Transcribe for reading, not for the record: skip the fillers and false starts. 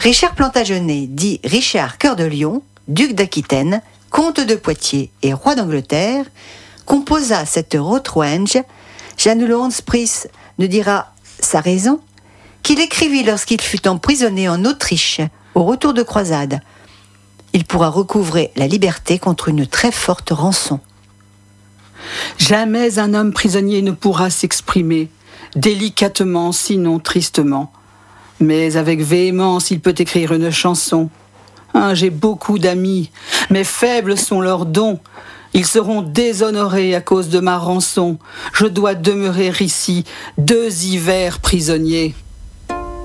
Richard Plantagenet, dit Richard Cœur de Lion, duc d'Aquitaine, comte de Poitiers et roi d'Angleterre, composa cette Rotwenge. Janulons Pris ne dira sa raison, qu'il écrivit lorsqu'il fut emprisonné en Autriche au retour de croisade. Il pourra recouvrer la liberté contre une très forte rançon. Jamais un homme prisonnier ne pourra s'exprimer, délicatement sinon tristement. Mais avec véhémence, il peut écrire une chanson. J'ai beaucoup d'amis, mais faibles sont leurs dons. Ils seront déshonorés à cause de ma rançon. Je dois demeurer ici 2 hivers prisonnier.